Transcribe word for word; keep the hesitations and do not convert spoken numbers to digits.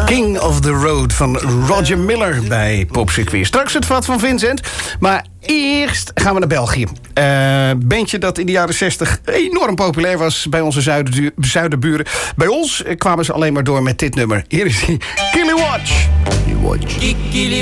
King of the Road van Roger Miller bij Popcircuit. Straks het vat van Vincent, maar eerst gaan we naar België. Uh, bandje dat in de jaren zestig enorm populair was bij onze zuiderdu- zuiderburen. Bij ons kwamen ze alleen maar door met dit nummer. Hier is hij, Killy Watch. Killy Watch.